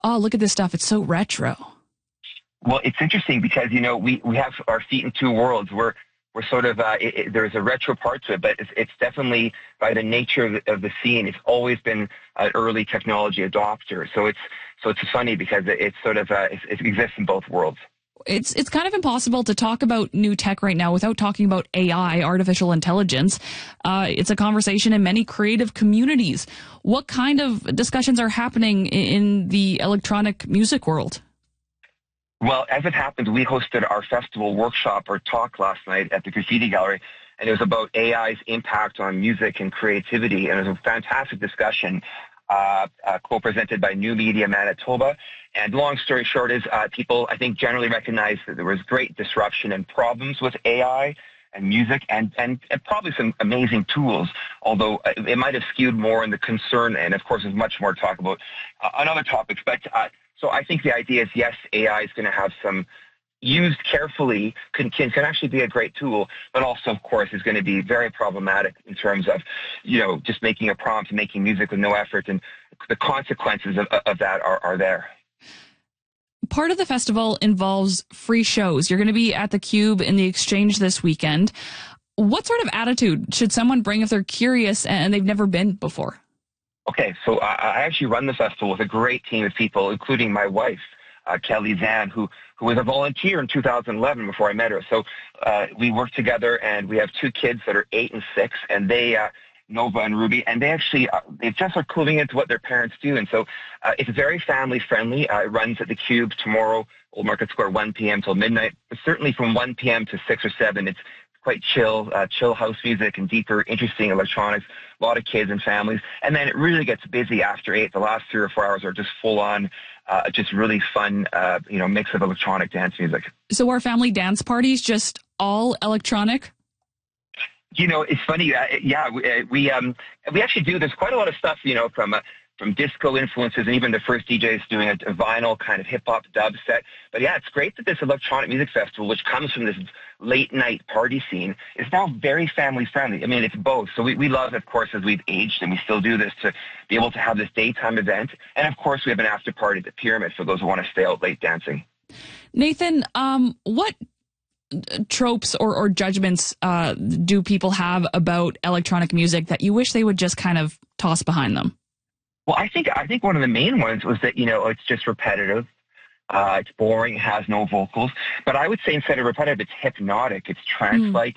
oh, look at this stuff. It's so retro. Well, it's interesting because, we have our feet in two worlds. We're sort of, there's a retro part to it, but it's definitely by the nature of the scene. It's always been an early technology adopter. So it's funny because it's sort of, it exists in both worlds. It's kind of impossible to talk about new tech right now without talking about AI, artificial intelligence. It's a conversation in many creative communities. What kind of discussions are happening in the electronic music world? Well, as it happens, we hosted our festival workshop or talk last night at the Graffiti Gallery, and it was about AI's impact on music and creativity, and it was a fantastic discussion co-presented by New Media Manitoba. And long story short is people, I think, generally recognize that there was great disruption and problems with AI and music and probably some amazing tools, although it might have skewed more in the concern, and of course there's much more to talk about on other topics. But so I think the idea is, yes, AI is going to have some, used carefully, can actually be a great tool, but also, of course, is going to be very problematic in terms of, just making a prompt and making music with no effort, and the consequences of that are there. Part of the festival involves free shows. You're going to be at the Cube in the Exchange this weekend. What sort of attitude should someone bring if they're curious and they've never been before? Okay, so I actually run the festival with a great team of people, including my wife, Kelly Zan, who was a volunteer in 2011 before I met her. So we work together, and we have two kids that are 8 and 6, and they, Nova and Ruby, and they actually they just are cluing into what their parents do. And so it's very family-friendly. It runs at the Cube tomorrow, Old Market Square, 1 p.m. till midnight. But certainly from 1 p.m. to 6 or 7, it's quite chill house music and deeper, interesting electronics, a lot of kids and families. And then it really gets busy after 8. The last 3 or 4 hours are just full on, just really fun, mix of electronic dance music. So are family dance parties just all electronic? It's funny. We actually do. There's quite a lot of stuff, from disco influences, and even the first DJs doing a vinyl kind of hip-hop dub set. But yeah, it's great that this electronic music festival, which comes from this late-night party scene, is now very family-friendly. I mean, it's both. So we love, of course, as we've aged, and we still do this, to be able to have this daytime event. And, of course, we have an after-party at the Pyramid for those who want to stay out late dancing. Nathan, what tropes or judgments do people have about electronic music that you wish they would just kind of toss behind them? Well, I think one of the main ones was that, it's just repetitive. It's boring. It has no vocals. But I would say instead of repetitive, it's hypnotic. It's trance-like.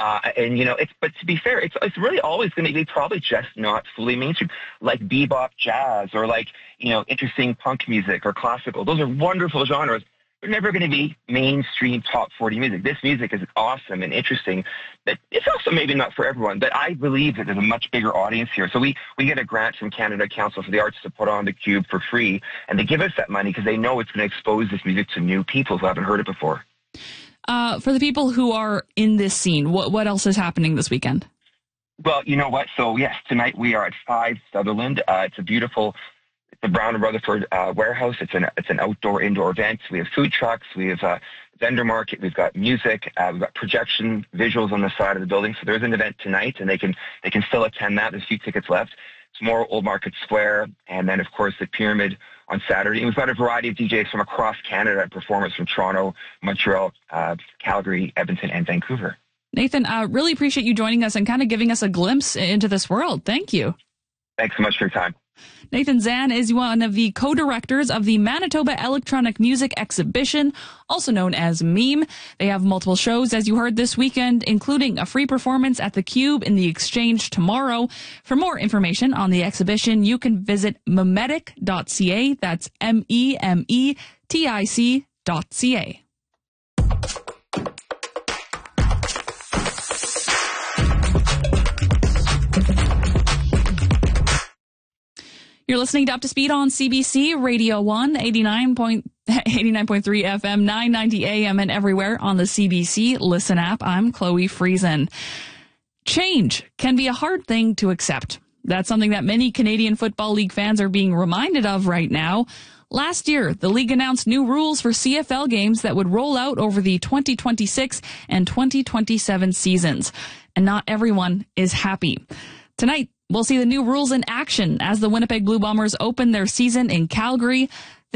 But to be fair, it's really always going to be probably just not fully mainstream, like bebop jazz or like, interesting punk music or classical. Those are wonderful genres. They're never going to be mainstream top 40 music. This music is awesome and interesting, but it's also maybe not for everyone. But I believe that there's a much bigger audience here. So we get a grant from Canada Council for the Arts to put on the Cube for free, and they give us that money because they know it's going to expose this music to new people who haven't heard it before. For the people who are in this scene, what else is happening this weekend? Well, you know what? So, yes, tonight we are at 5 Sutherland. It's a beautiful... the Brown and Rutherford warehouse. It's an outdoor-indoor event. We have food trucks. We have a vendor market. We've got music. We've got projection visuals on the side of the building. So there's an event tonight, and they can still attend that. There's a few tickets left. Tomorrow, Old Market Square, and then, of course, the Pyramid on Saturday. And we've got a variety of DJs from across Canada and performers from Toronto, Montreal, Calgary, Edmonton, and Vancouver. Nathan, I really appreciate you joining us and kind of giving us a glimpse into this world. Thank you. Thanks so much for your time. Nathan Zan is one of the co-directors of the Manitoba Electronic Music Exhibition, also known as MEME. They have multiple shows, as you heard, this weekend, including a free performance at the Cube in the Exchange tomorrow. For more information on the exhibition, you can visit memetic.ca. That's MEMETIC.ca. You're listening to Up to Speed on CBC Radio 1, 89.3 FM, 990 AM, and everywhere on the CBC Listen app. I'm Chloe Friesen. Change can be a hard thing to accept. That's something that many Canadian Football League fans are being reminded of right now. Last year, the league announced new rules for CFL games that would roll out over the 2026 and 2027 seasons. And not everyone is happy. Tonight, we'll see the new rules in action as the Winnipeg Blue Bombers open their season in Calgary.